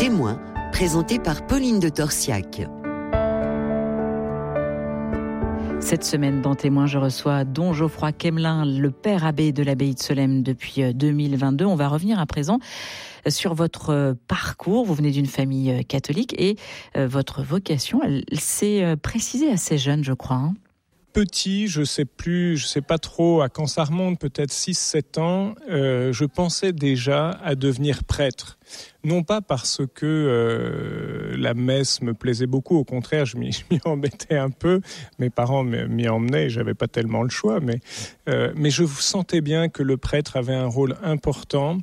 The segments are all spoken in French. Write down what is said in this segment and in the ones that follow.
Témoin, présenté par Pauline de Torsiac. Cette semaine, dans Témoin, je reçois Don Geoffroy Quemelin, le père abbé de l'abbaye de Solesmes depuis 2022. On va revenir à présent sur votre parcours. Vous venez d'une famille catholique et votre vocation, elle s'est précisée assez jeune, je crois. Petit, je sais pas trop à quand ça remonte, peut-être 6-7 ans, je pensais déjà à devenir prêtre. Non pas parce que la messe me plaisait beaucoup, au contraire, je m'y embêtais un peu. Mes parents m'y emmenaient, j'avais pas tellement le choix, mais je sentais bien que le prêtre avait un rôle important,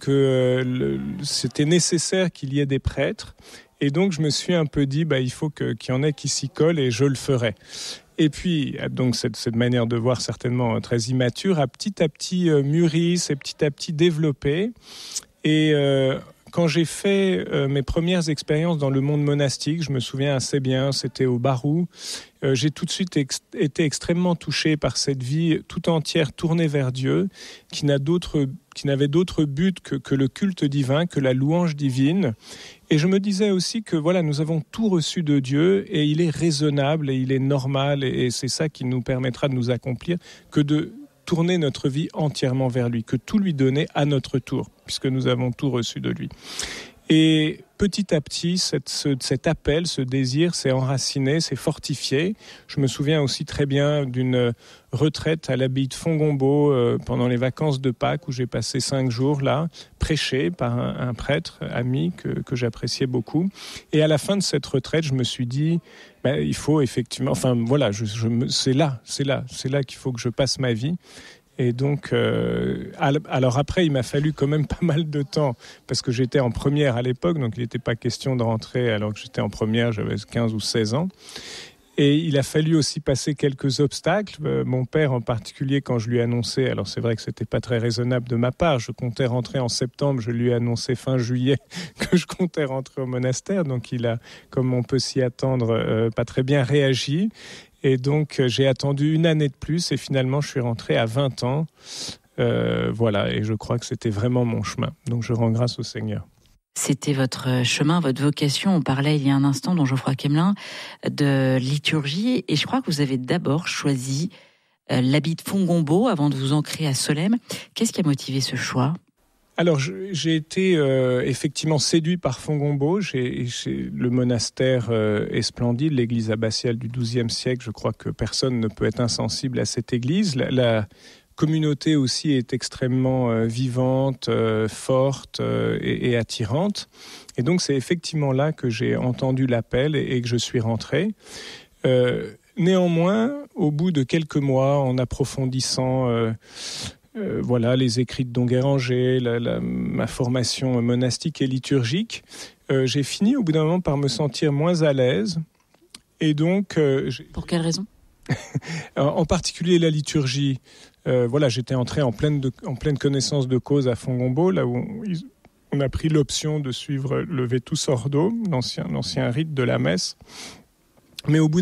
que c'était nécessaire qu'il y ait des prêtres. Et donc je me suis un peu dit, il faut qu'il y en ait qui s'y collent et je le ferai. Et puis, donc cette manière de voir certainement très immature a petit à petit mûri, s'est petit à petit développé. Et quand j'ai fait mes premières expériences dans le monde monastique, je me souviens assez bien, c'était au Barou, j'ai tout de suite été extrêmement touché par cette vie tout entière tournée vers Dieu, qui n'avait d'autre but que le culte divin, que la louange divine. Et je me disais aussi que nous avons tout reçu de Dieu et il est raisonnable et il est normal et c'est ça qui nous permettra de nous accomplir, que de tourner notre vie entièrement vers lui, que tout lui donner à notre tour, puisque nous avons tout reçu de lui. Et petit à petit, cet appel, ce désir s'est enraciné, s'est fortifié. Je me souviens aussi très bien d'une retraite à l'abbaye de Fongombault pendant les vacances de Pâques, où j'ai passé 5 jours là, prêché par un prêtre ami que j'appréciais beaucoup. Et à la fin de cette retraite, je me suis dit, il faut effectivement, c'est là qu'il faut que je passe ma vie. Et donc, alors après, il m'a fallu quand même pas mal de temps, parce que j'étais en première à l'époque, donc il n'était pas question de rentrer alors que j'étais en première, j'avais 15 ou 16 ans. Et il a fallu aussi passer quelques obstacles. Mon père en particulier, quand je lui ai annoncé, alors c'est vrai que c'était pas très raisonnable de ma part, je comptais rentrer en septembre, je lui ai annoncé fin juillet que je comptais rentrer au monastère, donc il a, comme on peut s'y attendre, pas très bien réagi. Et donc, j'ai attendu 1 année de plus et finalement, je suis rentré à 20 ans. Et je crois que c'était vraiment mon chemin. Donc, je rends grâce au Seigneur. C'était votre chemin, votre vocation. On parlait il y a un instant, Don Geoffroy Quemelin, de liturgie. Et je crois que vous avez d'abord choisi l'abbaye de Fongombault avant de vous ancrer à Solesmes. Qu'est-ce qui a motivé ce choix ? Alors, j'ai été effectivement séduit par Fongombault. Le monastère est splendide, l'église abbatiale du XIIe siècle. Je crois que personne ne peut être insensible à cette église. La communauté aussi est extrêmement vivante, forte et attirante. Et donc, c'est effectivement là que j'ai entendu l'appel et que je suis rentré. Néanmoins, au bout de quelques mois, en approfondissant les écrits de Don Guéranger, ma formation monastique et liturgique, j'ai fini au bout d'un moment par me sentir moins à l'aise. Et donc, pour quelle raison ? En particulier la liturgie. J'étais entré en pleine connaissance de cause à Fongombault, là où on a pris l'option de suivre le Vetus Ordo, l'ancien rite de la messe. Mais au bout